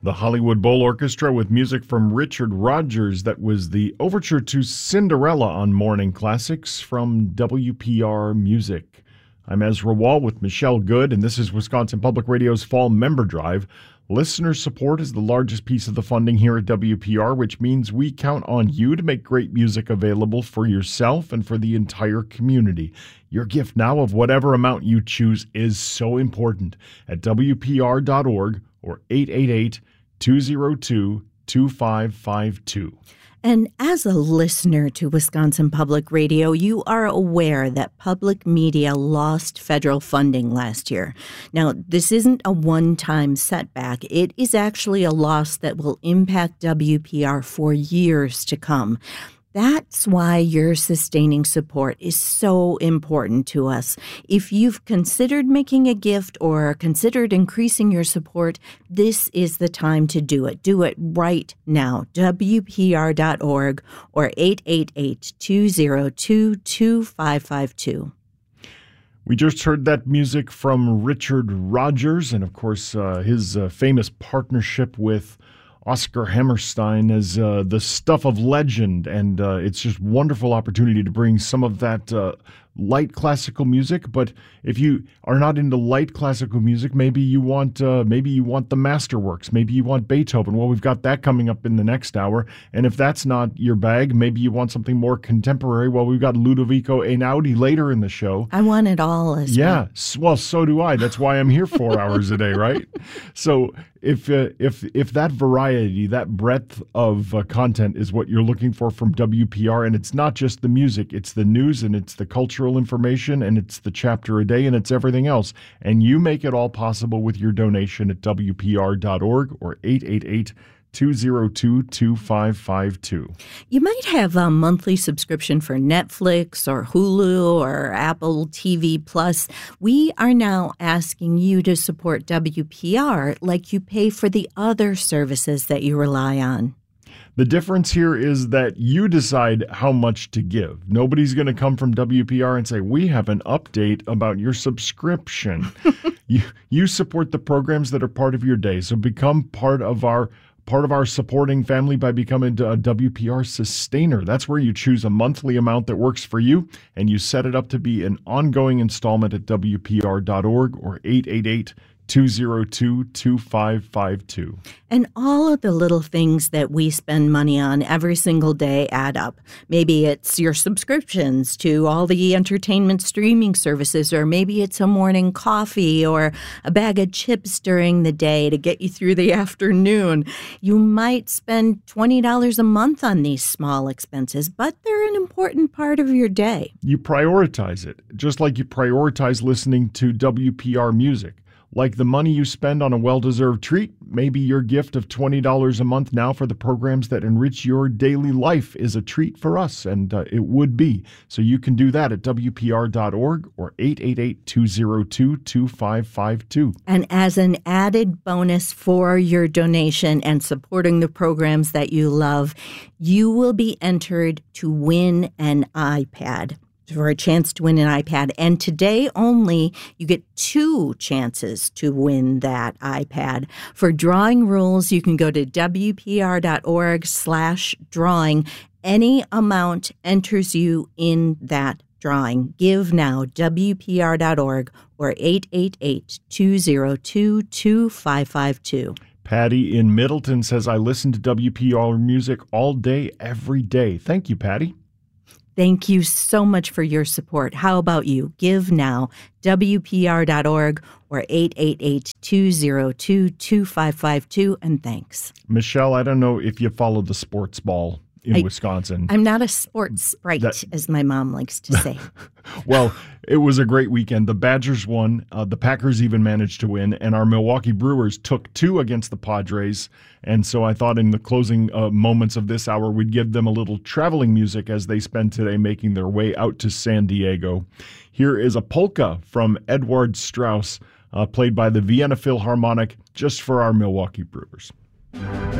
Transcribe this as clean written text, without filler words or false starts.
The Hollywood Bowl Orchestra with music from Richard Rodgers. That was the overture to Cinderella on Morning Classics from WPR Music. I'm Ezra Wall with Michelle Good, and this is Wisconsin Public Radio's Fall Member Drive. Listener support is the largest piece of the funding here at WPR, which means we count on you to make great music available for yourself and for the entire community. Your gift now of whatever amount you choose is so important at WPR.org or 888-202-2552. And as a listener to Wisconsin Public Radio, you are aware that public media lost federal funding last year. Now, this isn't a one-time setback. It is actually a loss that will impact WPR for years to come. That's why your sustaining support is so important to us. If you've considered making a gift or considered increasing your support, this is the time to do it. Do it right now. WPR.org or 888-202-2552. We just heard that music from Richard Rodgers and, of course, his famous partnership with Oscar Hammerstein as the stuff of legend, and it's just a wonderful opportunity to bring some of that light classical music. But if you are not into light classical music, maybe you want the masterworks, maybe you want Beethoven. Well, we've got that coming up in the next hour. And if that's not your bag, maybe you want something more contemporary. Well, we've got Ludovico Einaudi later in the show. I want it all as well. Well, so do I. That's why I'm here 4 hours a day, right? So if that variety, that breadth of content is what you're looking for from WPR, and it's not just the music, it's the news and it's the cultural information and it's the chapter a day and it's everything else. And you make it all possible with your donation at WPR.org or 888-202-2552. You might have a monthly subscription for Netflix or Hulu or Apple TV Plus. We are now asking you to support WPR like you pay for the other services that you rely on. The difference here is that you decide how much to give. Nobody's going to come from WPR and say, we have an update about your subscription. You support the programs that are part of your day. So become part of our supporting family by becoming a WPR sustainer. That's where you choose a monthly amount that works for you, and you set it up to be an ongoing installment at WPR.org or 888-202-2552. And all of the little things that we spend money on every single day add up. Maybe it's your subscriptions to all the entertainment streaming services, or maybe it's a morning coffee or a bag of chips during the day to get you through the afternoon. You might spend $20 a month on these small expenses, but they're an important part of your day. You prioritize it, just like you prioritize listening to WPR music. Like the money you spend on a well-deserved treat, maybe your gift of $20 a month now for the programs that enrich your daily life is a treat for us, and it would be. So you can do that at WPR.org or 888-202-2552. And as an added bonus for your donation and supporting the programs that you love, you will be entered to win an iPad. For a chance to win an iPad. And today only, you get 2 chances to win that iPad. For drawing rules, you can go to WPR.org/drawing. Any amount enters you in that drawing. Give now, WPR.org or 888-202-2552. Patty in Middleton says, I listen to WPR music all day, every day. Thank you, Patty. Thank you so much for your support. How about you? Give now, WPR.org or 888-202-2552, and thanks. Michelle, I don't know if you follow the sports ball in Wisconsin. I'm not a sports sprite, as my mom likes to say. Well, it was a great weekend. The Badgers won. The Packers even managed to win. And our Milwaukee Brewers took 2 against the Padres. And so I thought in the closing moments of this hour, we'd give them a little traveling music as they spend today making their way out to San Diego. Here is a polka from Edward Strauss, played by the Vienna Philharmonic, just for our Milwaukee Brewers.